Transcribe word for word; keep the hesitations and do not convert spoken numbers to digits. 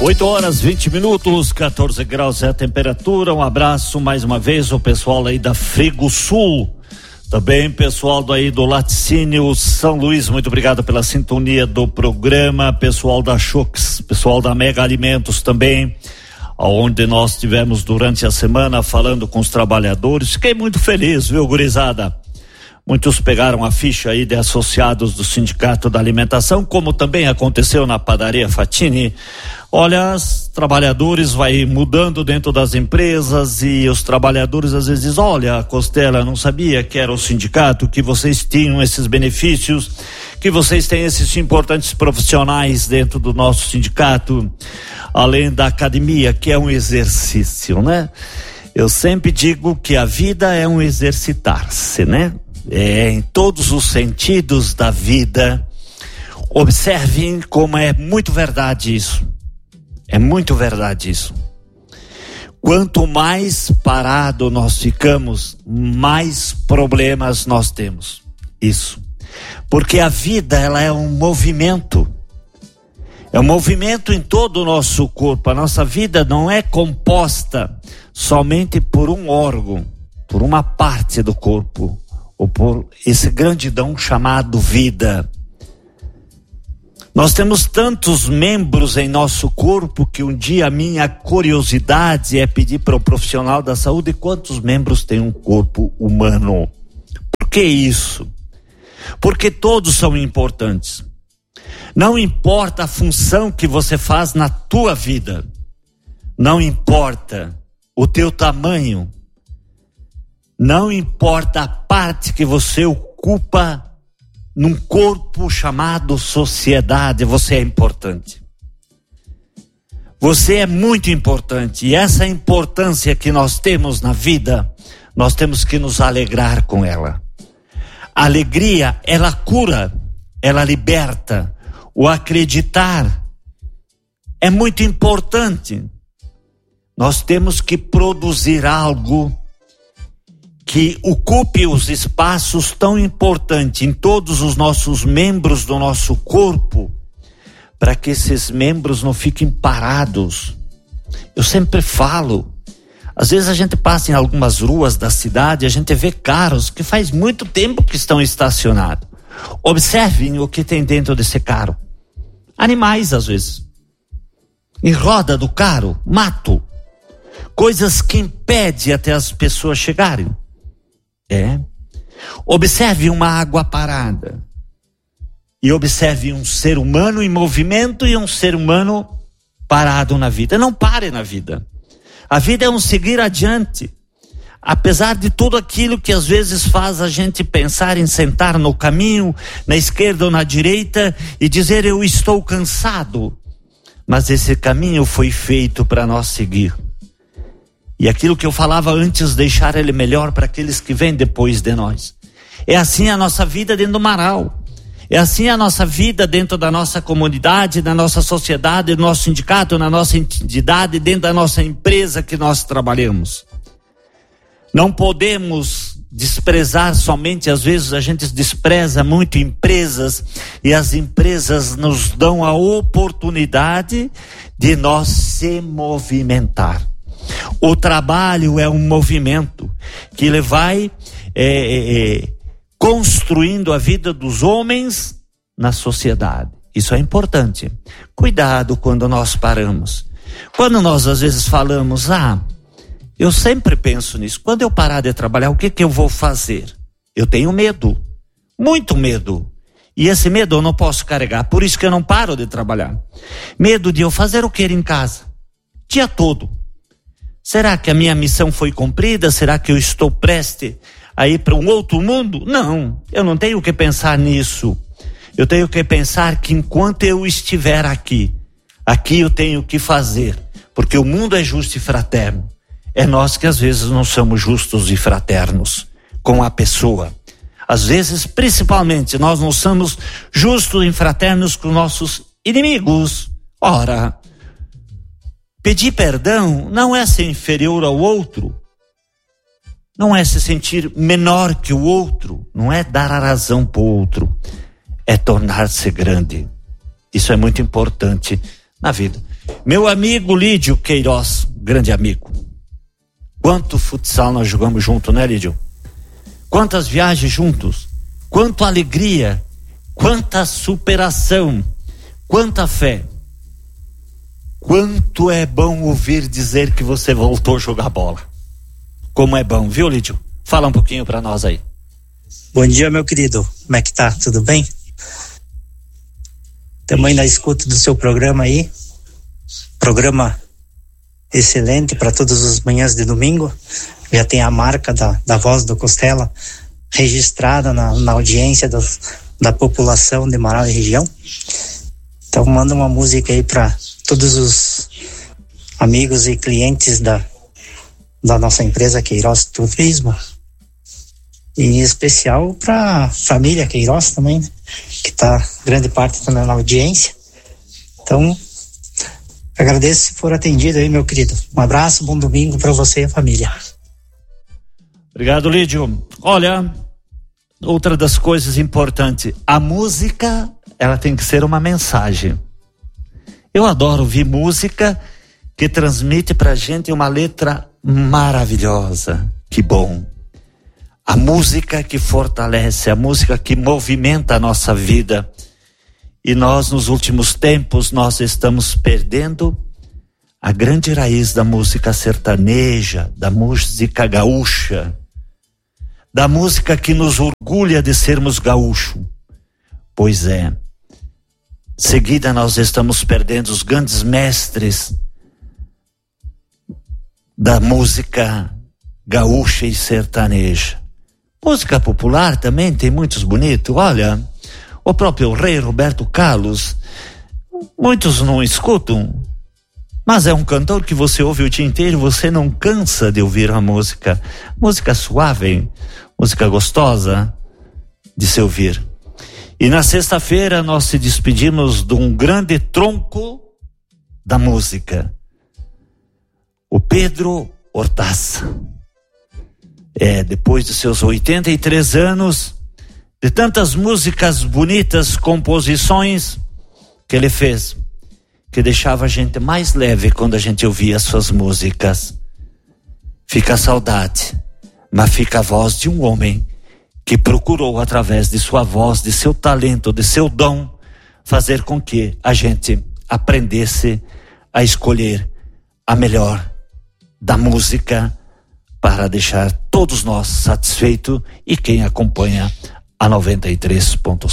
oito horas, vinte minutos, quatorze graus é a temperatura. Um abraço mais uma vez ao pessoal aí da Frigosul. Também pessoal daí do Laticínio São Luís, muito obrigado pela sintonia do programa. Pessoal da Chux, pessoal da Mega Alimentos também, onde nós tivemos durante a semana falando com os trabalhadores. Fiquei muito feliz, viu, gurizada? Muitos pegaram a ficha aí de associados do Sindicato da Alimentação, como também aconteceu na Padaria Fatini. Olha, os trabalhadores vai mudando dentro das empresas e os trabalhadores às vezes dizem, olha, Costela, não sabia que era o sindicato, que vocês tinham esses benefícios, que vocês têm esses importantes profissionais dentro do nosso sindicato, além da academia, que é um exercício, né? Eu sempre digo que a vida é um exercitar-se, né? É, em todos os sentidos da vida. Observem como é muito verdade isso. É muito verdade isso. Quanto mais parado nós ficamos, mais problemas nós temos. Isso. Porque a vida, ela é um movimento. É um movimento em todo o nosso corpo. A nossa vida não é composta somente por um órgão, por uma parte do corpo, ou por esse grandidão chamado vida. Nós temos tantos membros em nosso corpo que um dia a minha curiosidade é pedir para o profissional da saúde quantos membros tem um corpo humano. Por que isso? Porque todos são importantes. Não importa a função que você faz na tua vida, não importa o teu tamanho, não importa a parte que você ocupa num corpo chamado sociedade, você é importante. Você é muito importante, e essa importância que nós temos na vida, nós temos que nos alegrar com ela. A alegria, ela cura, ela liberta. O acreditar é muito importante. Nós temos que produzir algo que ocupe os espaços tão importantes em todos os nossos membros do nosso corpo, para que esses membros não fiquem parados. Eu sempre falo, às vezes a gente passa em algumas ruas da cidade, a gente vê carros que faz muito tempo que estão estacionados. Observem o que tem dentro desse carro. Animais, às vezes. Em roda do carro, mato. Coisas que impedem até as pessoas chegarem. É. Observe uma água parada. E observe um ser humano em movimento e um ser humano parado na vida. Não pare na vida. A vida é um seguir adiante. Apesar de tudo aquilo que às vezes faz a gente pensar em sentar no caminho, na esquerda ou na direita, e dizer eu estou cansado. Mas esse caminho foi feito para nós seguir. E aquilo que eu falava antes, deixar ele melhor para aqueles que vêm depois de nós. É assim a nossa vida dentro do Marau. É assim a nossa vida dentro da nossa comunidade, da nossa sociedade, do nosso sindicato, na nossa entidade, dentro da nossa empresa que nós trabalhamos. Não podemos desprezar somente, às vezes a gente despreza muito empresas, e as empresas nos dão a oportunidade de nós se movimentar. O trabalho é um movimento que ele vai é, é, construindo a vida dos homens na sociedade. Isso é importante. Cuidado quando nós paramos. Quando nós às vezes falamos, ah, eu sempre penso nisso. Quando eu parar de trabalhar, o que que eu vou fazer? Eu tenho medo, muito medo. E esse medo eu não posso carregar, por isso que eu não paro de trabalhar. Medo de eu fazer o que em casa, dia todo. Será que a minha missão foi cumprida? Será que eu estou prestes a ir para um outro mundo? Não, eu não tenho que pensar nisso. Eu tenho que pensar que enquanto eu estiver aqui, aqui eu tenho que fazer, porque o mundo é justo e fraterno. É nós que às vezes não somos justos e fraternos com a pessoa. Às vezes, principalmente, nós não somos justos e fraternos com nossos inimigos. Ora, pedir perdão não é ser inferior ao outro, não é se sentir menor que o outro, não é dar a razão para o outro, é tornar-se grande. Isso é muito importante na vida. Meu amigo Lídio Queiroz, grande amigo. Quanto futsal nós jogamos junto, né, Lídio? Quantas viagens juntos, quanta alegria, quanta superação, quanta fé. Quanto é bom ouvir dizer que você voltou a jogar bola. Como é bom, viu, Lídio? Fala um pouquinho pra nós aí. Bom dia, meu querido. Como é que tá? Tudo bem? Também na escuta do seu programa aí. Programa excelente para todas as manhãs de domingo. Já tem a marca da, da Voz do Costela registrada na, na audiência do, da população de Marau e região. Então manda uma música aí para todos os amigos e clientes da, da nossa empresa Queiroz Turismo. E em especial para a família Queiroz também, né? Que está grande parte também na audiência. Então, agradeço se for atendido aí, meu querido. Um abraço, bom domingo para você e a família. Obrigado, Lídio. Olha, outra das coisas importantes, a música, ela tem que ser uma mensagem. Eu adoro ouvir música que transmite pra gente uma letra maravilhosa. Que bom. A música que fortalece, a música que movimenta a nossa vida. E nós, nos últimos tempos, nós estamos perdendo a grande raiz da música sertaneja, da música gaúcha, da música que nos orgulha de sermos gaúcho. Pois é, seguida nós estamos perdendo os grandes mestres da música gaúcha e sertaneja. Música popular também tem muitos bonitos. Olha, o próprio rei Roberto Carlos, muitos não escutam, mas é um cantor que você ouve o dia inteiro, você não cansa de ouvir a música. Música suave, música gostosa de se ouvir. E na sexta-feira nós se despedimos de um grande tronco da música, o Pedro Hortaça. É, depois de seus oitenta e três anos, de tantas músicas bonitas, composições que ele fez, que deixava a gente mais leve quando a gente ouvia suas músicas. Fica a saudade, mas fica a voz de um homem que procurou, através de sua voz, de seu talento, de seu dom, fazer com que a gente aprendesse a escolher a melhor da música para deixar todos nós satisfeitos e quem acompanha a noventa e três ponto